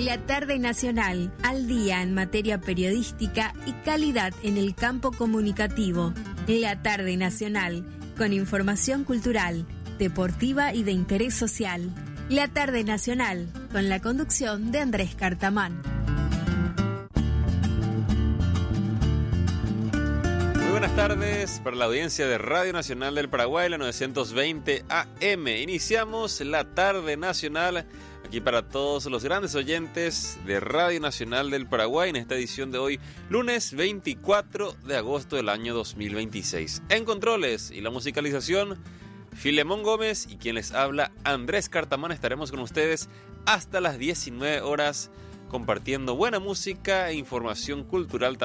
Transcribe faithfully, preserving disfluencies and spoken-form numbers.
La tarde nacional, al día en materia periodística y calidad en el campo comunicativo. La tarde nacional, con información cultural, deportiva y de interés social. La tarde nacional, con la conducción de Andrés Cartamán. Muy buenas tardes para la audiencia de Radio Nacional del Paraguay, la novecientos veinte A M. Iniciamos la tarde nacional aquí para todos los grandes oyentes de Radio Nacional del Paraguay en esta edición de hoy, lunes veinticuatro de agosto del año dos mil veintiséis. En controles y la musicalización, Filemón Gómez y quien les habla, Andrés Cartamán. Estaremos con ustedes hasta las diecinueve horas compartiendo buena música e información cultural también.